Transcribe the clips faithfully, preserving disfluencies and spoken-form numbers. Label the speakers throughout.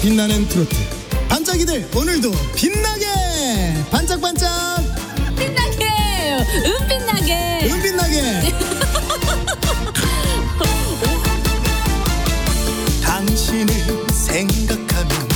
Speaker 1: 빛나는 트로트 반짝이들 오늘도 빛나게 반짝반짝
Speaker 2: 빛나게 은빛나게
Speaker 1: 은빛나게 당신을 생각하면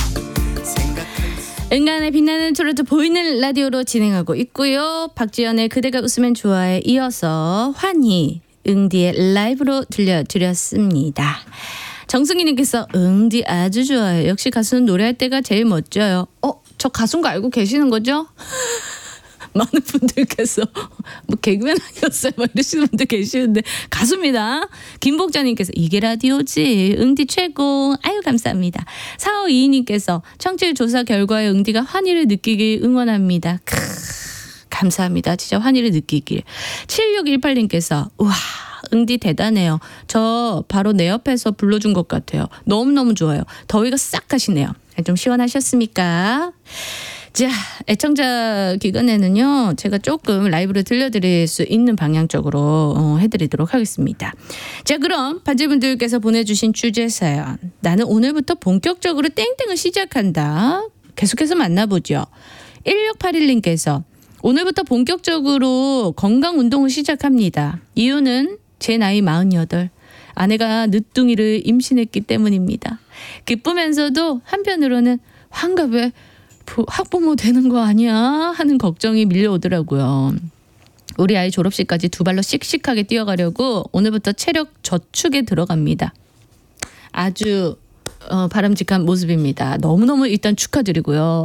Speaker 2: 은간의 빛나는 트로트 보이는 라디오로 진행하고 있고요. 박지연의 그대가 웃으면 좋아에 이어서 환희 응디의 라이브로 들려드렸습니다. 정승희님께서 응디 아주 좋아요. 역시 가수는 노래할 때가 제일 멋져요. 어? 저 가수인 거 알고 계시는 거죠? 많은 분들께서 뭐 개그맨 아니었어요 막 이러시는 분들 계시는데 가수입니다. 김복자님께서 이게 라디오지 응디 최고. 아유 감사합니다. 사오이이님께서 청취율 조사 결과에 응디가 환희를 느끼길 응원합니다. 크, 감사합니다. 진짜 환희를 느끼길. 칠육일팔님께서 우와 응디 대단해요. 저 바로 내 옆에서 불러준 것 같아요. 너무너무 좋아요. 더위가 싹 가시네요. 좀 시원하셨습니까? 자, 애청자 기간에는요, 제가 조금 라이브를 들려드릴 수 있는 방향 쪽으로 어, 해드리도록 하겠습니다. 자, 그럼 반질분들께서 보내주신 주제 사연. 나는 오늘부터 본격적으로 땡땡을 시작한다. 계속해서 만나보죠. 일육팔일님께서 오늘부터 본격적으로 건강운동을 시작합니다. 이유는 제 나이 마흔여덟. 아내가 늦둥이를 임신했기 때문입니다. 기쁘면서도 한편으로는 환갑에 학부모 되는 거 아니야 하는 걱정이 밀려오더라고요. 우리 아이 졸업식까지 두 발로 씩씩하게 뛰어가려고 오늘부터 체력 저축에 들어갑니다. 아주 어, 바람직한 모습입니다. 너무너무 일단 축하드리고요.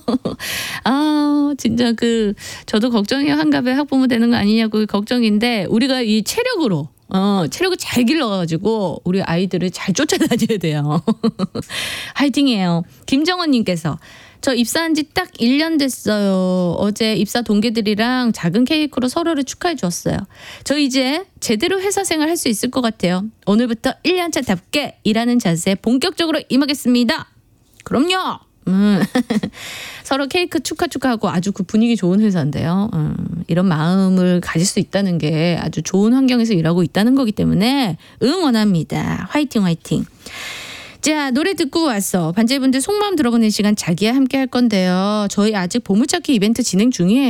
Speaker 2: 아 진짜 그 저도 걱정이에요. 한갑에 학부모 되는 거 아니냐고 걱정인데 우리가 이 체력으로 어, 체력을 잘 길러가지고 우리 아이들을 잘 쫓아다녀야 돼요. 화이팅이에요. 김정원님께서 저 입사한 지 딱 일 년 됐어요. 어제 입사 동기들이랑 작은 케이크로 서로를 축하해 주었어요. 저 이제 제대로 회사 생활 할 수 있을 것 같아요. 오늘부터 일 년차답게 일하는 자세에 본격적으로 임하겠습니다. 그럼요. 음. 서로 케이크 축하 축하하고 아주 그 분위기 좋은 회사인데요. 음. 이런 마음을 가질 수 있다는 게 아주 좋은 환경에서 일하고 있다는 거기 때문에 응원합니다. 화이팅 화이팅. 자 노래 듣고 와서 반질분들 속마음 들어보는 시간 자기야 함께 할 건데요. 저희 아직 보물찾기 이벤트 진행 중이에요.